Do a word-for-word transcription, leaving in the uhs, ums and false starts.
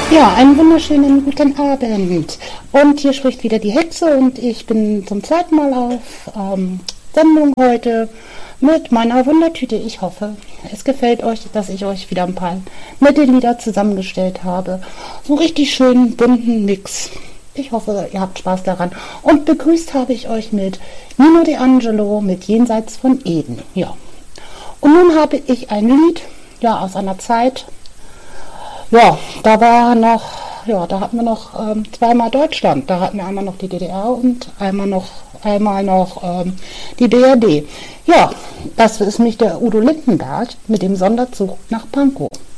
Ja, einen wunderschönen guten Abend. Und hier spricht wieder die Hexe und ich bin zum zweiten Mal auf ähm, Sendung heute mit meiner Wundertüte. Ich hoffe, es gefällt euch, dass ich euch wieder ein paar nette Lieder zusammengestellt habe. So einen richtig schönen bunten Mix. Ich hoffe, ihr habt Spaß daran. Und begrüßt habe ich euch mit Nino D'Angelo mit Jenseits von Eden. Ja. Und nun habe ich ein Lied, ja, aus einer Zeit. Ja, da war noch, ja, da hatten wir noch ähm, zweimal Deutschland. Da hatten wir einmal noch die D D R und einmal noch, einmal noch ähm, die B R D. Ja, das ist nämlich der Udo Lindenberg mit dem Sonderzug nach Pankow.